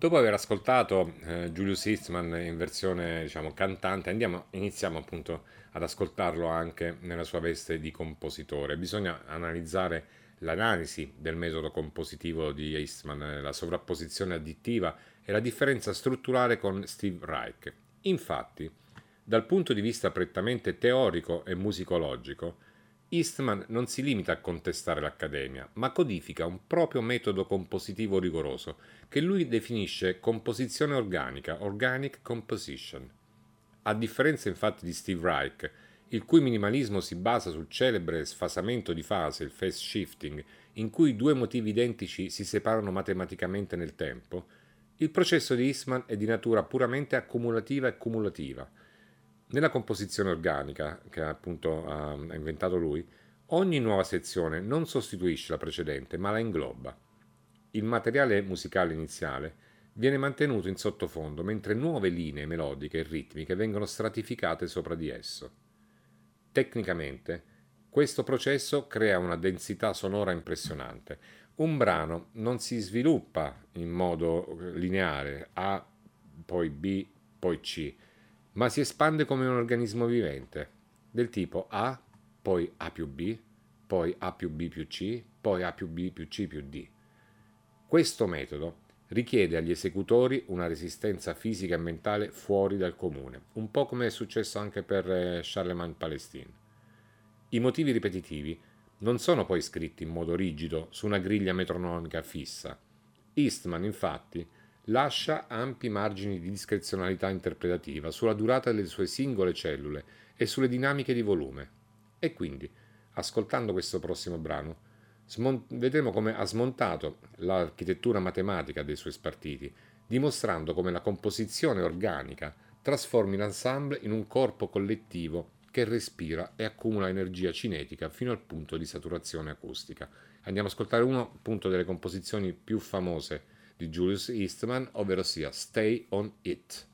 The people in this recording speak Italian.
Dopo aver ascoltato Julius Eastman in versione, diciamo, cantante, iniziamo appunto ad ascoltarlo anche nella sua veste di compositore. Bisogna analizzare l'analisi del metodo compositivo di Eastman, la sovrapposizione additiva e la differenza strutturale con Steve Reich. Infatti, dal punto di vista prettamente teorico e musicologico, Eastman non si limita a contestare l'accademia, ma codifica un proprio metodo compositivo rigoroso, che lui definisce composizione organica, organic composition. A differenza infatti di Steve Reich, il cui minimalismo si basa sul celebre sfasamento di fase, il phase shifting, in cui due motivi identici si separano matematicamente nel tempo, il processo di Eastman è di natura puramente accumulativa e cumulativa. Nella composizione organica, che appunto ha inventato lui, ogni nuova sezione non sostituisce la precedente, ma la ingloba. Il materiale musicale iniziale viene mantenuto in sottofondo, mentre nuove linee melodiche e ritmiche vengono stratificate sopra di esso. Tecnicamente, questo processo crea una densità sonora impressionante. Un brano non si sviluppa in modo lineare, A, poi B, poi C, ma si espande come un organismo vivente, del tipo A, poi A più B, poi A più B più C, poi A più B più C più D. Questo metodo richiede agli esecutori una resistenza fisica e mentale fuori dal comune, un po' come è successo anche per Charlemagne Palestine. I motivi ripetitivi non sono poi scritti in modo rigido su una griglia metronomica fissa. Eastman, infatti, lascia ampi margini di discrezionalità interpretativa sulla durata delle sue singole cellule e sulle dinamiche di volume. E quindi, ascoltando questo prossimo brano, vedremo come ha smontato l'architettura matematica dei suoi spartiti, dimostrando come la composizione organica trasformi l'ensemble in un corpo collettivo che respira e accumula energia cinetica fino al punto di saturazione acustica. Andiamo ad ascoltare uno appunto delle composizioni più famose di Julius Eastman, ovvero sia Stay on It.